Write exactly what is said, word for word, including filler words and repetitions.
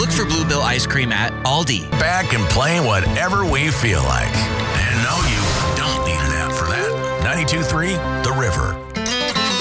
Look for Bluebell ice cream at Aldi. Back and playing whatever we feel like. And no, you don't need an app for that. ninety-two point three